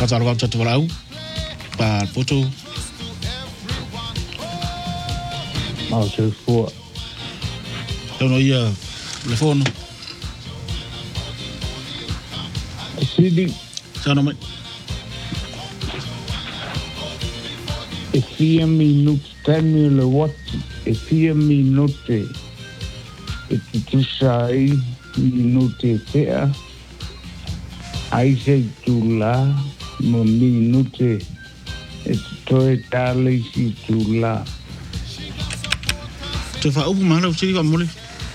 whataroa tatu warau. Pa poto. Mau se fua. Tono ia telefono. Sidi. Sana mai. E 4 minuti, termine le watch, e 4 minuti. E tu sai minuti tea. Ai sei tu là, ma minuti. E tu e tale si tu là. Te fa upu mana usiri wa mole.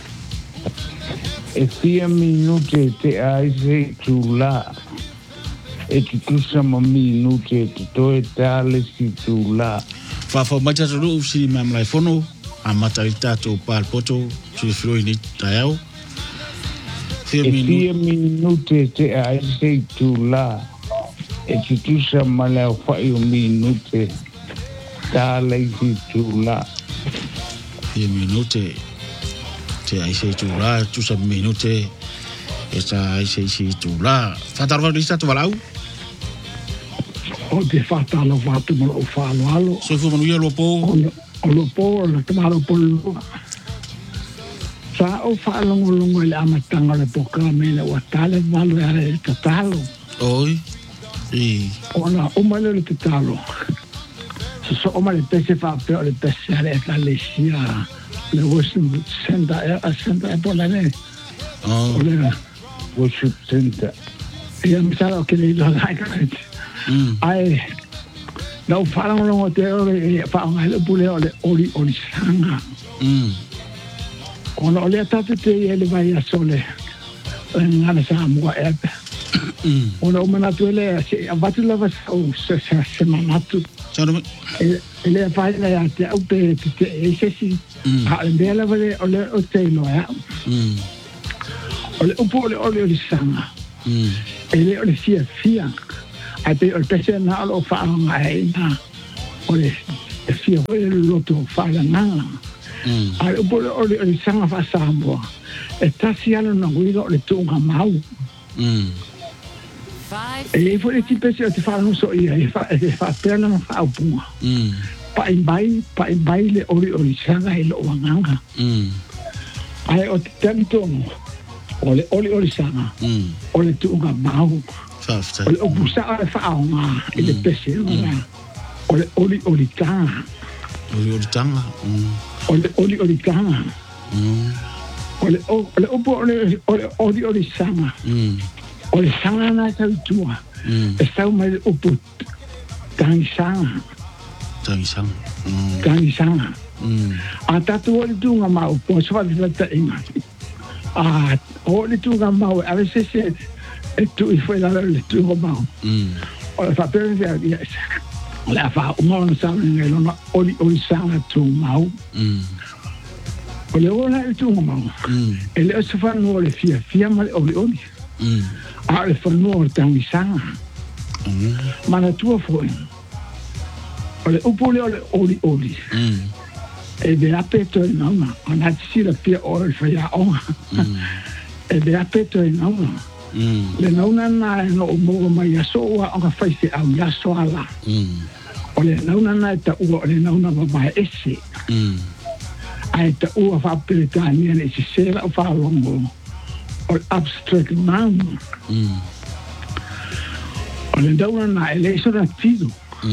E 4 minuti tea ai sei tu là. E tu sama minuti e tu e tale si tu là. Fa mai tatu usiri mamlai fono. A matarita to pa poto. Siri froi ni tayau. 4 minuti te ai sei tu là e tu sama la fai un minuti tale si tu là 4 minuti te ai sei tu là tu sama minuti e sa ai sei si tu là fatarwa di sta tu walau o te fatalo fatu mo o falo alo so fu manu ia lo po o lo po la tomaro po sa o whaalongolongo le amatanga le poka mele wa tale malu e te talo. Oi. I. Ona umale le te talo. So oma le pese whapeo le pese are ka le sia le worship center e pola ne. Oh. Le worship center. Ia misala o ke le ilo laika. Ai na whaalongolongo te ore e whaonga le pule o le ori sanga. Ona ole tatu te ele vai a sole. Ngana sa mua epe. Ona o manatu ele se avatu lava o se manatu. Chano. Ele vai le a te au pe te ese si. Ha le lava le ole o te no ya. Ole upo ole sanga. Ele ole fia. Ai pe ole pese na o fa ngai na. Ole fia ole loto fa na. Ai o le sanga fa Samoa e tasi ala na guido le tunga mau e foi le tipe se te fa no so ia e fa perna na fa punga pa imbai le ori sanga e lo wanga ai o tanto o le sanga o le tunga mau fa o busa ala fa nga e le pese o le tanga Oli tanga. Oli tanga. Oli sanga. Oli sanga na sa tua. Esta uma upu tangi sanga. A tatu oli tunga mau po so va ta inga. A oli tunga mau a veces e tu foi la le tunga mau. O fa pensa yes. La fa umano sa ngelo oli sanga tu mau. Ole ola tu mau. Ele se fa no le fia mal oli. A le fa no tangi sanga. Mana tu foi. Ole upole oli. E de apeto e nana. Ana si la pia ol fa ya o. E de apeto e nana. Le nana na no mo mai so wa o fa se au ya so ala. Ole nauna na ta ua ole nauna mai ese. Ai ta ua fa peleta ni ne se sela fa longo. Ole abstract man. Ole nauna na ele so na tido.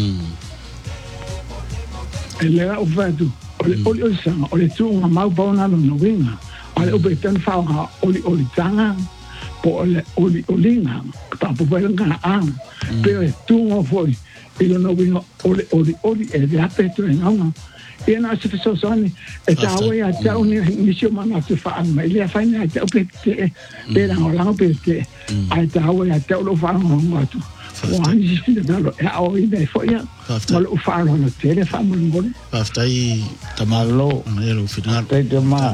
Ele o fatu. Ole sanga ole tu uma mau bona no winga. Ole o betan fa ole tanga. Po ole linga. Pa po venga an. Pero tu no foi. Ilo no winga oli e de apeto e não e na se fez só ni e ta o ya ta uni misio mana te fa ma ele fa ni ta o pete pera o la o pete ai ta o ya ta o fa no mato o ani si de dalo e o ide fo ya ma lo fa no tele fa mo ngole aftai tamalo elo final te ma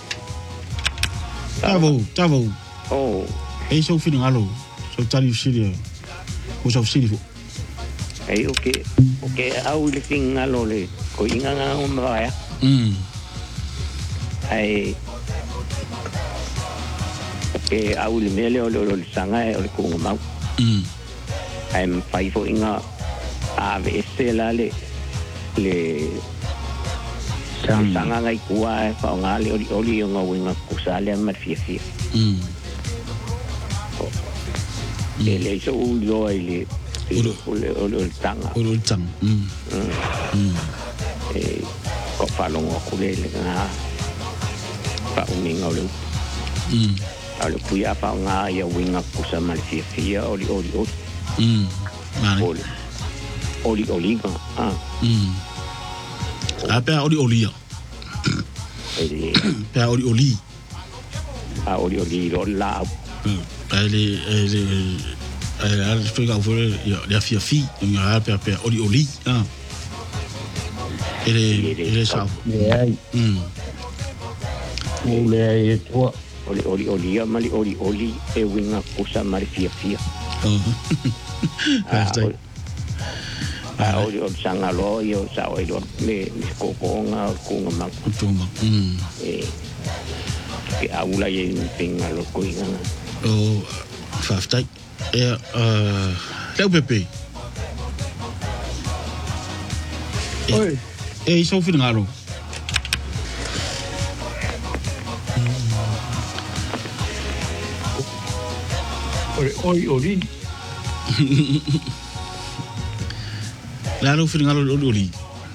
tavo oh e so finalo so tali siria o so siria Ai oke au le finga lole ko inga nga o maya. Ai au le mele o le sanga e o le ko mau. Ai fai fo inga ave estela le sanga ngai kua fa ngali oli nga winga kusale ma fia. Ele so ulo ele ole tanga. Ole tanga. Ko falong ko le nga pa uminga ole. Ale puya fa nga ya winga kusama fia oli. Mane. Oli ka. Apa oli. Apa oli. Oli lo la. Ele fica over ya fia nga apa oli. Ele sa. Ole to. Oli mali oli e winga kusama fia. Oli sanga lo yo sa oi lo me kokonga kunga mak tuma ke aula ye pinga lo kuinga faftai leu pepe oi so fin ngalo Oli Lalo fin ngalo oli.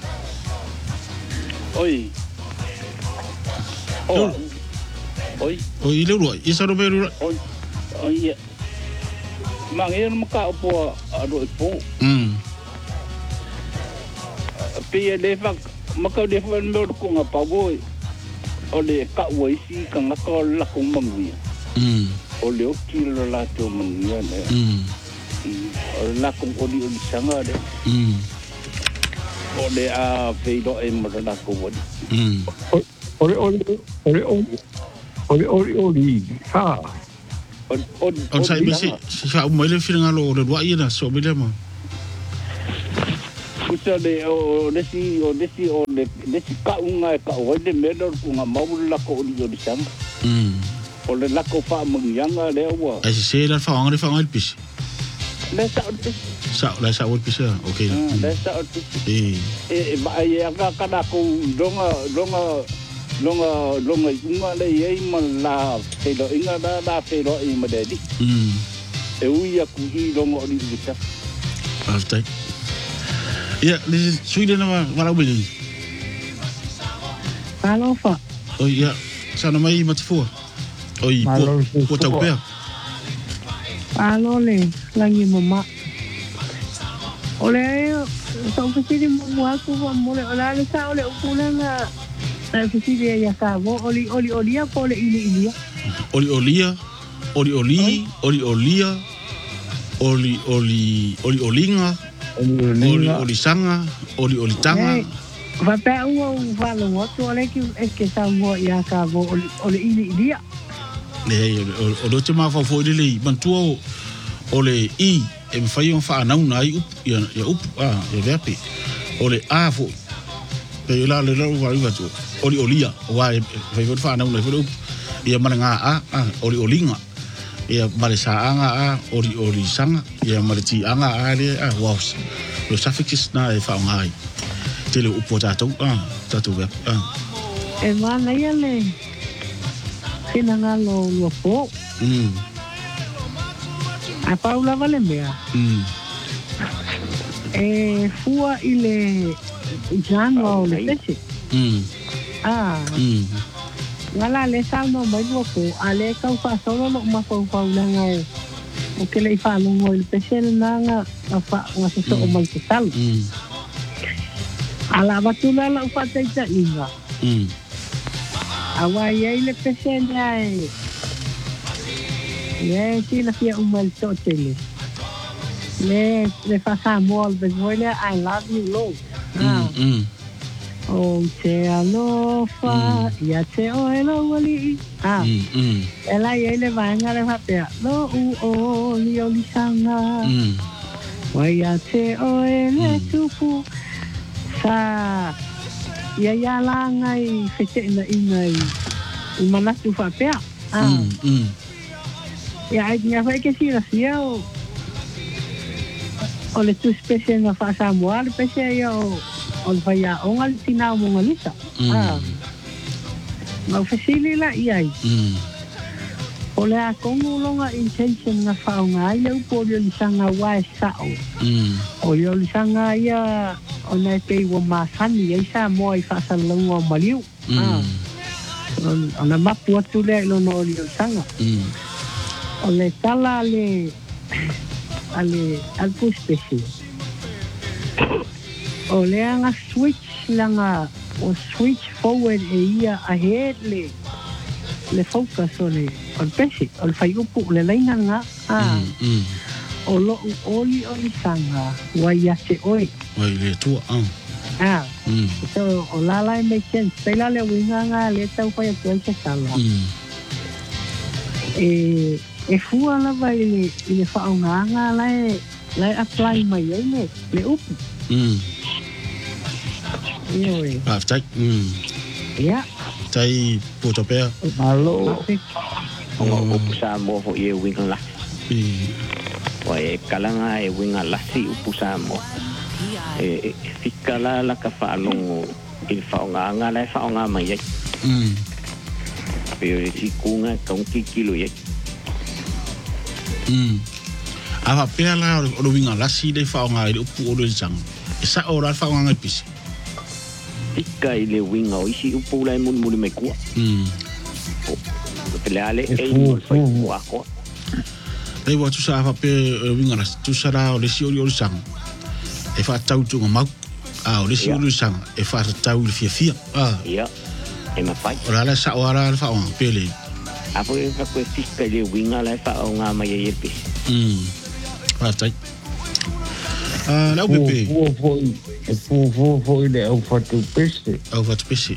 Oi. Oi le ro, isa ro beru. Oi. Mangi maka po ado po. Pe le fa maka de fa no ko nga pa boy. Ole ka wai si ka nga ko la ko mangi. Ole o kilo la to mangi ne. La ko oli sanga de. Ole a feido e mara ko wodi. Oli. Ha. On sai bisi sa mo le fin ngalo ro wa ina so bele ma. Kusa de o desi ka unga ka o de medor ku nga maula ko oli sanga. Ole la ko fa mangyanga le wa. Ai se la fa ngari fa ngal pis. La sa wol pis. Okay. La sa pis. Ba ya ka na ko longa unga le ye mala te do inga da te do I madedi. E uia ku I longa oli bisa. Aftai. Ya, di Sweden mana beli? Halo, Pak. Oh iya, sana mai matfua. Oh iya, po tau pea. Halo le, lagi mama. Ole, so kesini mau aku mulai oleh sa oleh ukuran na kesini ya kabo oli apa oleh ini ya. Olinga, oli sanga, oli tanga. Vapa falo moto oleh que sa mo ya kabo oli ini dia. O do te ma fa fo le mantua ole I e fai on fa na una ya verpe ole a fo pe la le wa tu olia wa fai fa na una fo ya mananga olinga ya marisa anga oli sanga ya mariti anga ale wow lo suffix na e fa ngai tele upo tatu verpe e mana ya le Sinanga lo po. A Paula Valemea. Fua ile jano le pese. Ngala le salmo mai lo po ale ka fa solo lo ma fa Paula ngai. O que le fa lo mo le pese na nga fa nga so o mal que tal. Ala batula la fa taita inga. Awai le presente ai. Sì, la fia un bel totele. Le fa Samuel, but voglio I love you low. Oh, te alofa, ya te oelo wali. Ela le vanga le fapea. No li sanga. Waya te oele tupu. Sa ya langai fete na inai mana tu fa pea ya ai nya fa que si la sia o le tu spese nga fa Samoa le pese ia o le faia o ngal tina mo ngalisa ma fasili la ia o le a kongu longa intention nga fa nga ia po le sanga wa sao o le sanga ia o na te wa masani ia sa mo i fa sa longa maliu ona mapu atu le lo no le sanga o le tala le al puspesi o le anga switch langa o switch forward e ia ahead le focus o le pesi o le fai upu le laina nga o lo oli o le sanga wa ia se oi le tua so o la make sense pela le winga nga le tau fai atu se sala e fua la vai le whaonganga lai apply mai ai le upu. Ioi. Aftai. Ia. Tai potopea. Malo. Upu sa mo fo ie winga la. Wa e kalanga e winga la si upu sa mo. E fikala la ka whaalongo i whaonganga lai whaonga mai ai. Pero si kunga kaunki kilo ia. Ava pea la o winga lasi de whaonga i upu o le sang. E sa o la whaonga pisi. Ika i le winga o isi upu lai muni me kua. Pele ale e mo fai kua koa. Ei wa tu sa ava pea winga lasi. Tu sa la o le si o le sang. E wha tau tunga mau. O le si o le sang. E wha tau le fia. Ia. E ma fai. O la sa o la whaonga pea le. Apo e whakwe fika le winga lai whaonga mai e pisi. Aftai. Lau pepe. Foi le au fatu pese. Au fatu pese.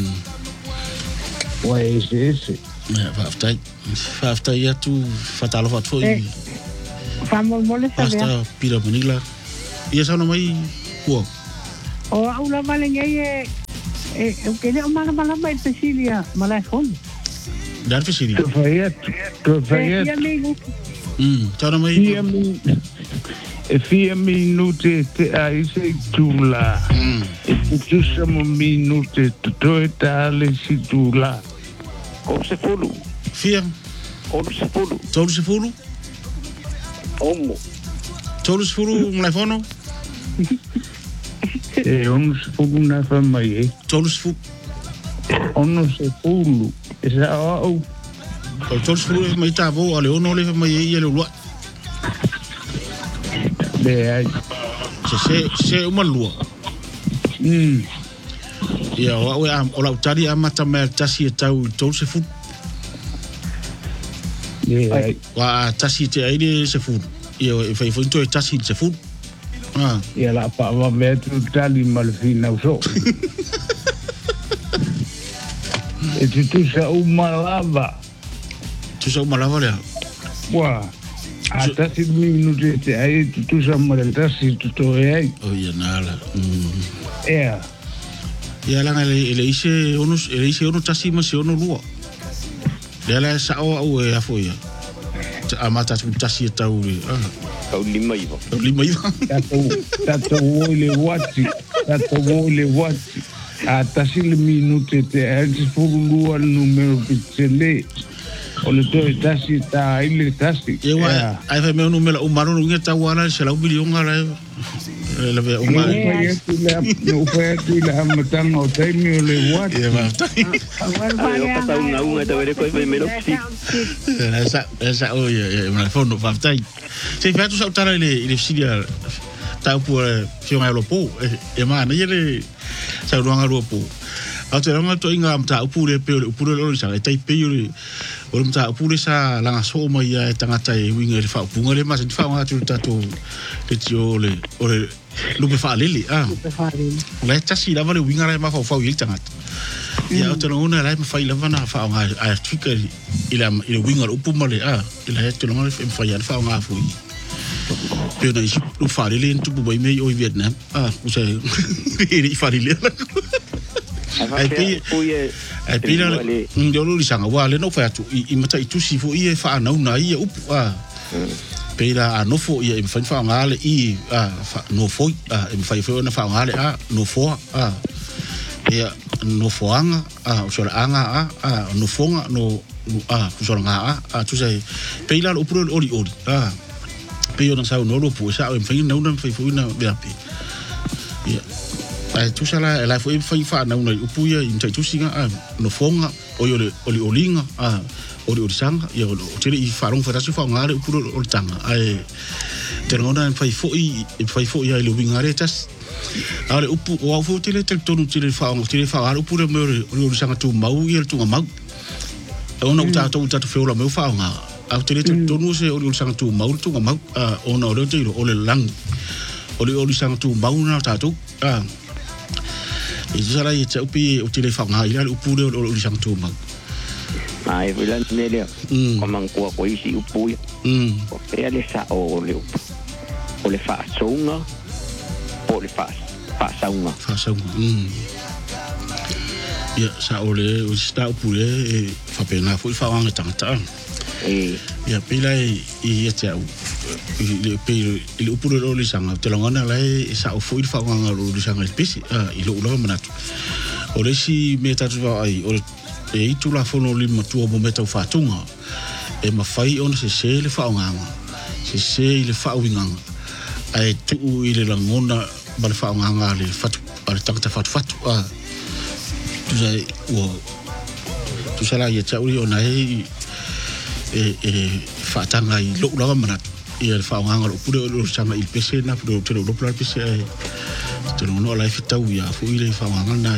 Wa ese. Aftai. Aftai atu fatalo fatu foi. Famo mole sa Pasta pira manila. Ia sa no mai kuo. O au la vale ngai o que le o mala mai pesilia, mala fon. Dar fesiri. Tu fai. Tana mai. Fia minute te aise tula. Tu samo minute to etale si tula. Ko se fulu. Fia. Ko se fulu. Tolu se fulu. Omo. Tolu se fulu mlefono. Ono se fulu na famai. Tolu se fulu. Ono se fulu. Esa au. O tolu se fulu mai tavo ale ono le mai ia le lua. Ai. Se uma lua. Ia o la utari amata me tasi tau tolu se fulu. Ai. Wa tasi te aile se fulu. Ia e fai foi to tasi se fulu. Ia la pa va me tu tali malfina so. E tu sa uma lava. Tu sa uma lava le. Wa. Ata si minute te ai tu sa malta si tu to ai. O ia nala. Ia la ele ise ono tasi ma se ono lua. Le sa o e afoia. Amata tu tasi tau le. Tau lima iwa. Tato wole wati. Ata si le minute te ai si furu lua numero pitele. O le toi tasi ta ile tasi. Ia wa ai fa me no mela o maro no ngeta wala se la bilionga la le ve o ma. No fa tu la matanga o taimi o le wat. Ia va. Ai o pata unha te vere coi me lo si. Esa o ia ma fono fa tai. Se fa tu sa tara ile sidia ta pu fiona lo po e ma na ile sa ruanga lo po. A te ranga to inga mta upure pe upure lo sa tai pe yuri o mta upure sa langa so mai e tangata e winga le fa punga le mas fa nga tu tato le tio le o le lupe fa lili la tasi la vale winga le ma fa il tangata ya o te ranga la fa il vana fa nga a trika ila winga upu male ila he te ranga fa ya fa nga fu pe na isi lu fa lili tu bu me o Vietnam usa i fa lili ai pina yo lo lisanga wa le no fa tu I mata tu si fo I fa na una I upu Peira a nofo ia fa fa ngale I no foi fa fa na fa ngale no fo ia no foanga o so anga no fonga no so nga tu sai Peira o pro ori Peio na sa no lo pu sa fa na fa na be ia tu sala la foi fa na una upuia in tu singa no fonga o oli olinga o sanga ia o tele I farong fa tasu fa ngare upuro o tanga ai terona fai fo ia le wingare tas ale upu o fo tele tonu tele fa ara upuro me o sanga tu mau ia tu mau ona uta to fe ola me fa nga a tele tonu se o sanga tu mau ona o te o le lang o sanga tu mau na ta tu e sala ia upi o tele fa nga ia upuro o sanga tu mau ai vilan nele komang ko isi upu o pe ale sa o le fa songa o le fa saunga ia sa o sta upu e fa pena foi fa anga tanga ia pila ia te au le upu le sanga te longana lai sa o foi fa anga le sanga spesi I lo manatu o le si meta tu ai o e itu la fono lima tua mo meta fatunga e mafai ona se le faonganga se le faowinganga ai tu I le langona ba le faonganga le fatu ale takata fatu tu sai tu sala ia chauri ona e fatanga I lo la manatu ia le faonganga lo pure lo chama il pese na pure te lo plan pese te no la fitau ia fu ile faonganga na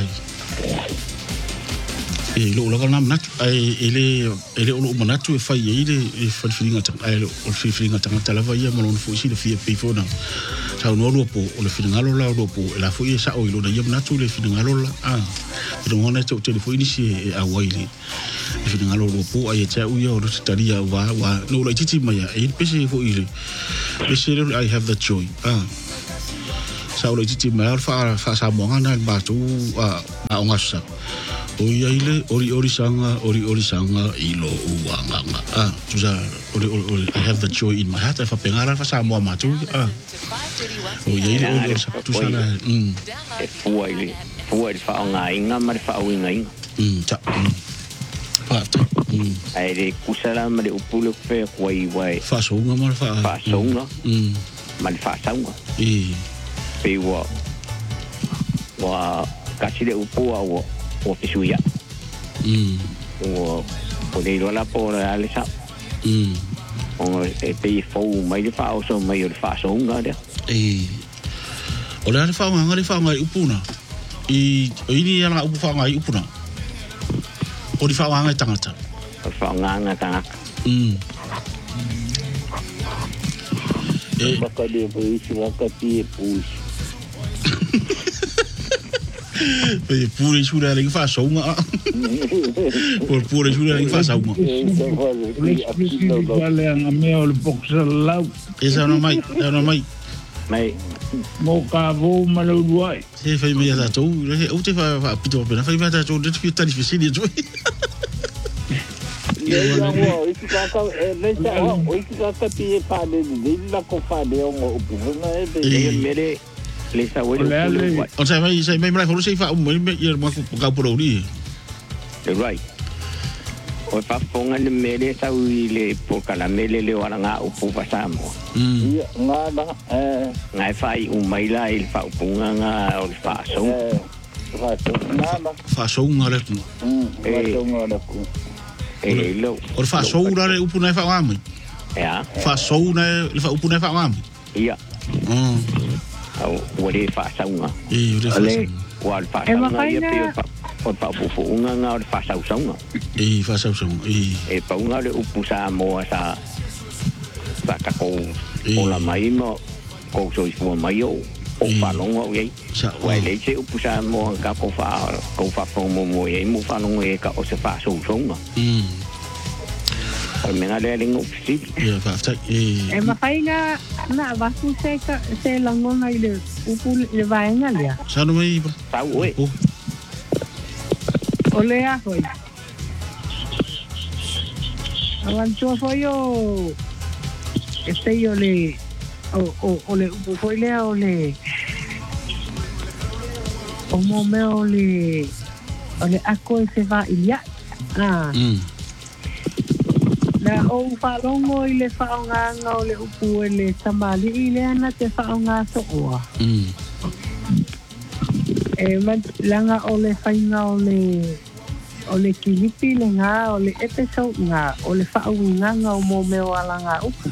e lo la na nat ai ele o manatu e fai ele fa filinga tanga ai o filinga tanga tala vai mo no fu si le fie pe fona sa no lo po o le filinga lo la lo po la fu sa o lo na ia manatu le filinga lo la pero ona te telefoni si a waile le filinga lo po ai cha u ia o taria wa no lo titi mai e pese fu ile pese I have the joy sa o lo titi mai fa sa mo ngana ba tu a ngasa o ile ori sanga I lo uanga tu sa ori I have the joy in my heart fa pengara fa sa mo matu o ile ori tu sa na e fuai fa nga inga mar fa winga ta fa ai de kusala mar upulo fe wai fa so nga mar fa songa mar fa songa pe wa kasi de upua o pisuia o de la por ale sa o pe fo mai fa o so mai fa so nga de o le fa nga upuna I ni ala upu fa nga upuna o di fa nga tangata fa nga tangata baka de isi wakati pus pe pure sura le fa so nga por pure sura le fa so nga vale a me o le boxer lau esa no mai mo ka vo malo duai se fai me ya to o te fa pito pena fai mata to de fiesta difficile jo ya wo isi ka le sa o isi ka ti fa de la ko fa de o na e mere le sa wo o sai mai mai ko sei fa mai ia ma ka por ori right o fa fonga le mere sa le por kala mele le wala nga o pu pasamo nga da nga fai un mai la il fa punga nga o fa so fa so nga le lo o fa so ura le upu na fa ngami fa so na le fa upu na fa ngami ia o le fa so nga le fa fa ia o pa fu nga nga o fa so nga fa so pa nga le upu sa mo sa ka ko o la mai mo ko so I fu mai o fa long o ye wa le che upu sa mo ka ko fa mo ye mo fa long ye ka o se fa so nga o me na le ling upsi fa ta ma fai nga na va su se langona ile upu le va nga le sa no mai sa o ole a foi avan cho foi o este ole ole foi le ole o mo me ole ako se va ilia la o falongo ile faonga ole upu ele tamali ile ana te faonga so oa man langa ole fainga ole kilipi le nga ole episode nga ole faunga nga o mo me wala nga upu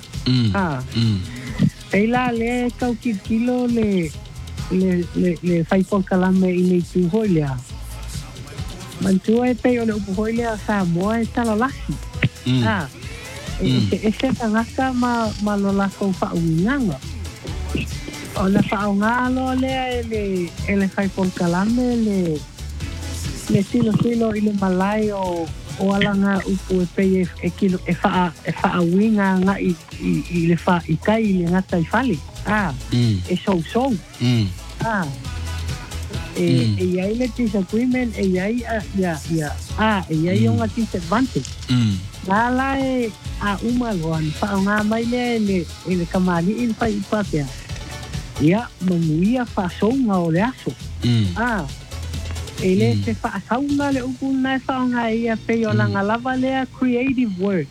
Ela le kau kilo le fai por kalame ini tu holia. Mantua pe ole upu holia sa mo esta la lasi. Ese tangaka ma lo la ko fa unanga. Ola fa ungalo le fai por kalame le silo ile malayo o alanga upu pe kilo fa winga nga i le fa i kai le ngata i fali so e ai le disagreement e ai ai un disadvantage la a umalo fa nga mai le kamali il fa i papia ya manuia fa so nga o le aso ele se fa sauna le upuna fa nga ia pe o langa lava le creative work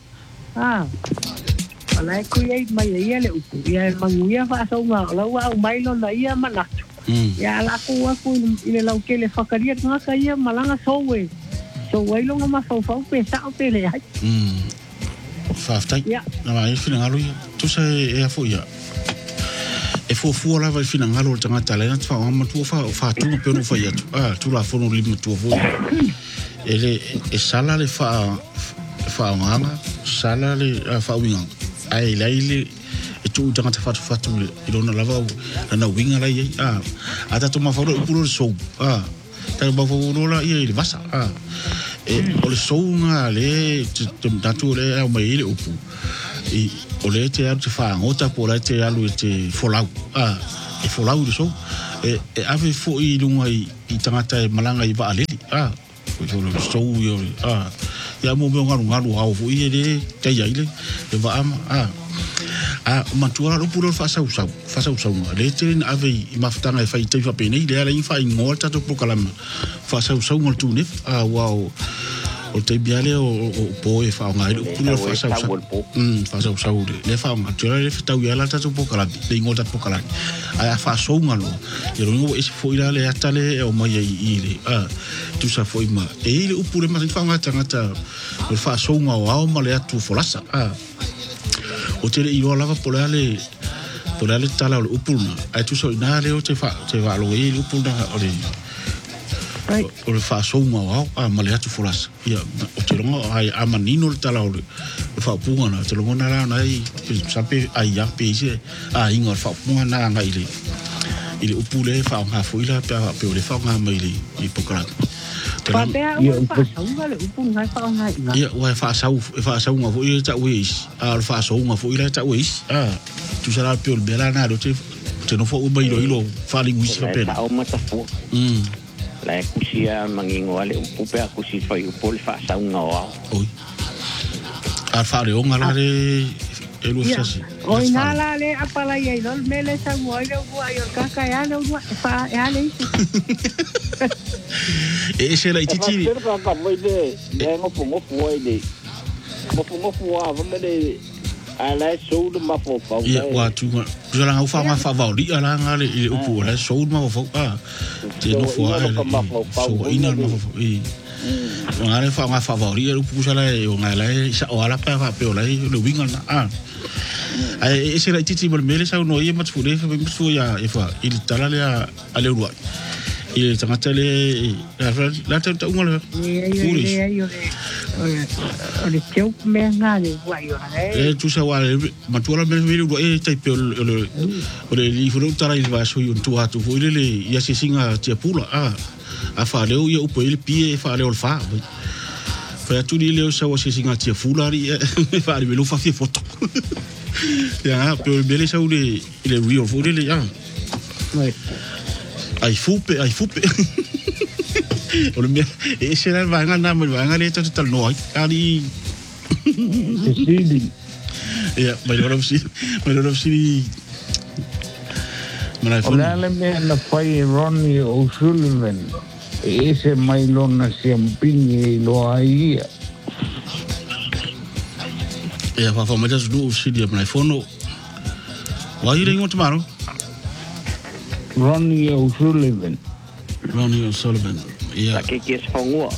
ala create mai ia le upu ia manguia fa sauna la wa mai lo na ia mana ya la ko ile la ke le fakaria nga ka ia malanga sowe so wai lo nga fa pe sa pe le ai fa na mai fina ngalo tu sa e fo ia e fo la vai fina ngalo tanga talena fa ma tu fa tu pe no fa ia tu la fo no li tu fo ele e sala le fa nganga sala le fa winga ai laile e tu tanga fa tu i dona lava na winga la ia ata tu ma fa ro pulo so ta ba fo la ia le vasa e o le so nga le tu le o mai le upu o le te alu te whaangota po le te alu te folau e folau le so e ave fo i lunga i tangata e malanga i waaleli o so ia mo me ngaru au fo i le te iaile e waama matua lo puro fa sau le te ave i maftanga e fai te fa pene le ala i fai ngota to prokalama fa sau mo tu ne wow o te biale o po e fa nga o puro fa sau le fa nga tu le fa tau ala tatu pokala le ngota pokala a fa so nga lo e ro ngo e fo ila le atale o mai i le tu sa foi ma e le o puro ma fa nga tangata o fa so nga o ma le atu folasa o te le i lo lava po le tala o upuna ai tu so na le o te va lo e upuna o le fa so nga ma le atu folasa ia o te longa ai amanino le tala o le fa punga na te longa na ai sape ai ya pe se inga fa punga na nga ile upule fa nga fo ila pe o le fa nga mai le i pokala pa pe o fa so le upuna fa nga ia o fa sa nga fo ila ta wis fa so nga fo ila ta wis tu sala pe o bela na do te no fo u mai lo fa linguisi fa pe o mata fo la kusia mangingo ale upe kusi fai upol fa sa nga oi fa le onga la le elu sasi o inala le apala ye no mele sa moi le wa yo kaka ya no fa ya le e se la titi ka mo de mo fo ile mo fo wa va me ala so de ma fo fa ia wa tu jo la fa ma fa va li ala ngale ile upu la so ma fo te no fo so ina ma fo ngale fa ma fa va li upu sala e ngale sa o ala pa pe o la le winga na ai ese la titi mo mele sa no ia ma fu le fa me fu ya e fa il tala le ale ruai il tangata le la ta ngole ole teu me ngale wa yo e tu sa wa matua me e tai pe ole li fu tala il va so yo tu atu fu le ia se singa te pula a fa le ia upo il pie fa le ol fa fa tu di le sa wa se singa te fula ri fa le lo fa fi foto ya pe o bele sa u le real fu le ya ai fupe o le e se la va nga na mo va nga le tal no ai ali Sicily Ia, mai loro si mana o le mea na pai Ronnie O'Sullivan e se mai lona siampini i loa ia ia fa mai tas du si dia mana fono wa ire ngot maro Ronnie O'Sullivan ia ke es fongua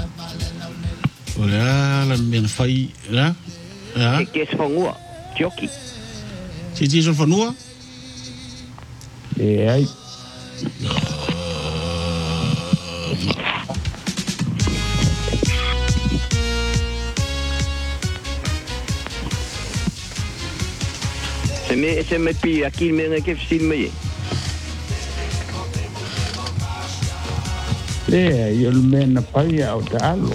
ora la men fai la ke es fongua joki si so fanua e ai se me pi aqui me que sim me io il mena pai au talo